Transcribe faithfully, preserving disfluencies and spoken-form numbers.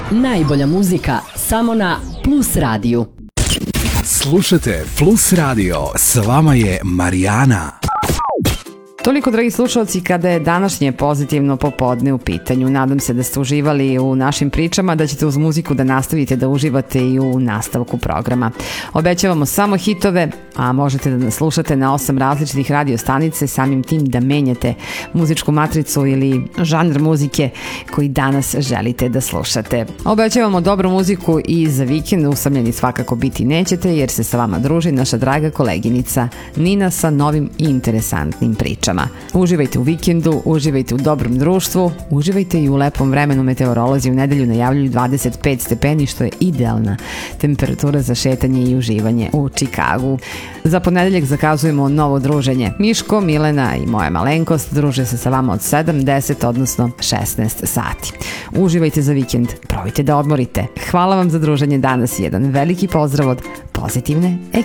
Najbolja muzika samo na Plus radiju. Slušajte Plus radio, s vama je Marijana. Toliko, dragi slušalci, kada je današnje pozitivno popodne u pitanju. Nadam se da ste uživali u našim pričama, da ćete uz muziku da nastavite da uživate i u nastavku programa. Obećavamo samo hitove, a možete da nas slušate na osam različitih radio stanice, samim tim da menjate muzičku matricu ili žanr muzike koji danas želite da slušate. Obećavamo dobru muziku i za vikend, usamljeni svakako biti nećete, jer se sa vama druži naša draga koleginica Nina sa novim i interesantnim pričama. Uživajte u vikendu, uživajte u dobrom društvu, uživajte i u lepom vremenu. Meteorolozi u nedelju najavljuju dvadeset pet stepeni, što je idealna temperatura za šetanje i uživanje u Čikagu. Za ponedeljak zakazujemo novo druženje. Miško, Milena i moja malenkost druže se sa vama od sedam, deset, odnosno šesnaest sati. Uživajte za vikend, probajte da odmorite. Hvala vam za druženje danas i jedan veliki pozdrav od pozitivne ekipe.